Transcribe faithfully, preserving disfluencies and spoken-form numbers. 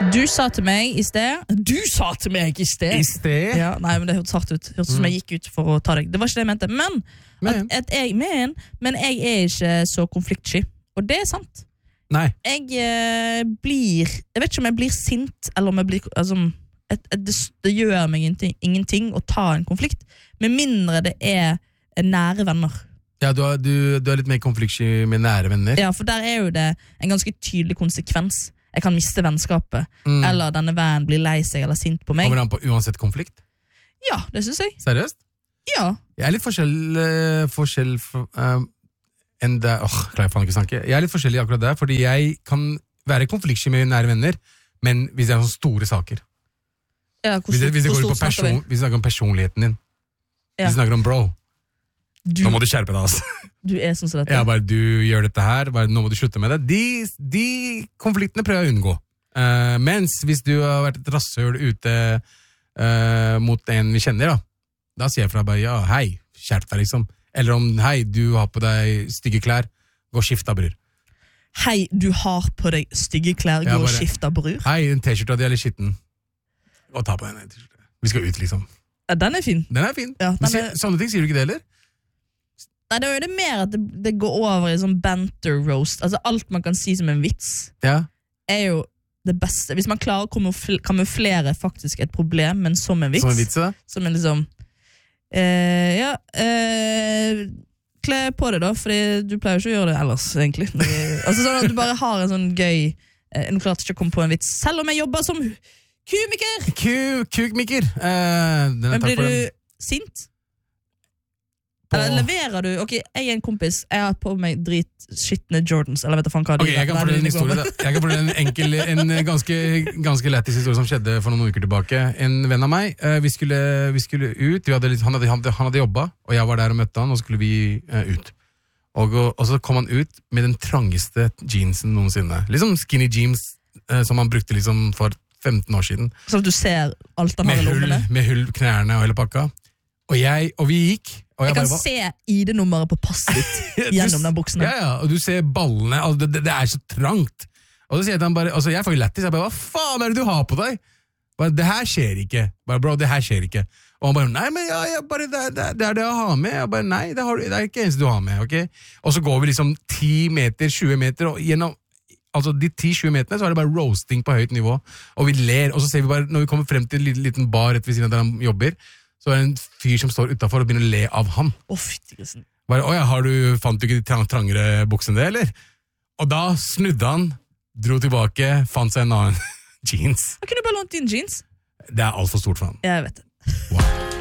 Du sa til meg i sted Du sa til meg i sted I sted? Ja, nei, men det hørtes hardt ut. Hørtes mm. som jeg gikk ut for å ta deg. Det var ikke det jeg mente. Men, men. At, at jeg, men, men jeg er ikke så konfliktsky. Og det er sant. Nei. Jeg eh, blir Jeg vet ikke om jeg blir sint, eller om jeg blir altså, et, et, det, det gjør meg ingenting, ingenting å ta en konflikt, med mindre det er nære venner. Ja, du er, du, du er litt mer konfliktsky med nære venner. Ja, for der er jo det en ganske tydelig konsekvens. Jeg kan miste vennskapet, mm. eller denne vennen blir lei seg eller sint på meg. Kommer han på uansett konflikt? Ja, det synes jeg. Seriøst? Ja. Jeg er litt forskjell, uh, forskjell for, uh, enn det, åh, klarer jeg faen ikke snakke. Jeg er litt forskjellig akkurat der, fordi jeg kan være konfliktsky med nære venner, men hvis det er sånne store saker. Ja, hvor, hvis det, hvis det hvor går på person, hvis det snakker om personligheten din. Ja. Hvis det snakker om bro. Du, nå må du skjerpe deg, altså. Du er sånn som dette. Ja, bare du gjør dette her, bare nå må du slutte med det. De, de konfliktene prøver jeg å unngå. Uh, mens hvis du har vært et rasshøl ute uh, mot en vi kjenner, da, da sier jeg fra bare, ja, hei, skjerp deg liksom. Eller om, hei, du har på deg stygge klær, gå og skift av bror. Hei, du har på deg stygge klær, gå og skift av bror. Hei, en t-skjorte de er litt skitten. Og ta på henne en t-skjorte. Vi skal ut, liksom. Ja, den er fin. Den er fin. Ja, den Men, er... Sånne ting sier du ikke det, eller? Nei, det er jo det mer at det, det går over i sånn banter roast. Altså, alt man kan si som en vits, ja. er jo det beste. Hvis man klarer å kamuflere faktisk et problem, men som en vits. Som en vits, ja. Som en liksom... Uh, ja, uh, kle på det da, fordi du pleier jo ikke å gjøre det ellers, egentlig. Altså sånn at du bare har en sånn gøy uh, Nå klarte jeg ikke å komme på en vits, selv om jeg jobber som kumiker. Kukmiker. Uh, Men blir du den. Sint? På... Eller leverer du? Ok, jeg er en kompis, jeg har på meg dritskittende Jordans, eller vet du faen hva de okay, jeg kan fortelle en historie. Jeg kan fortelle en enkel, en ganske, ganske lettis historie som skjedde for noen uker tilbake. En venn av meg, uh, vi, skulle, vi skulle ut, vi hadde litt, han, hadde, han hadde jobbet, og jeg var der og møtte han, og så skulle vi uh, ut. Og, og så kom han ut med den trangeste jeansen noensinne. Liksom skinny jeans uh, som han brukte liksom for femten år siden. Så at du ser alt han har i lommene? Med hull, knærne og hele pakka. Og, jeg, og vi gikk. Og jeg, jeg kan bare, se I D nummeret på passet ditt gjennom den buksene. Ja, ja, og du ser ballene, altså, det, det, det er så trangt. Og så sier han bare, altså jeg får jo lettis, jeg bare, hva faen er det du har på deg? Bare, det her skjer ikke. Bare, bro, det her skjer ikke. Og han bare, nei, men ja, ja, bare, det, det, det er det jeg har med. Jeg bare, nei, det, har, det er ikke eneste du har med, ok? Og så går vi liksom ti meter, tjue meter, og gjennom, altså de ti tjue meterne, så er det bare roasting på høyt nivå. Og vi ler, og så ser vi bare, når vi kommer frem til en liten, liten bar rett ved siden av der han jobber, så er det en fyr som står utenfor og begynner å le av han. Å, fyttigresen. Bare, åja, har du, fant du ikke de trang, trangere buksene det, eller? Og da snudde han, dro tilbake, fant seg en annen jeans. Hva kunne du bare lånt din jeans? Det er alt for stort for han. Jeg vet det. Wow.